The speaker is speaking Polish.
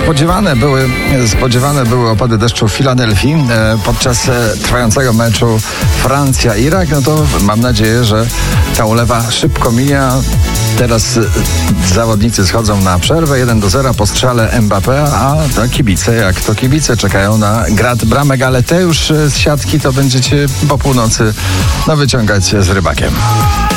Spodziewane były opady deszczu w Filadelfii podczas trwającego meczu Francja-Irak. No to mam nadzieję, że ta ulewa szybko mija. Teraz zawodnicy schodzą na przerwę 1-0 po strzale Mbappé, a kibice, jak to kibice, czekają na grad bramek, ale te już z siatki to będziecie po północy wyciągać z rybakiem.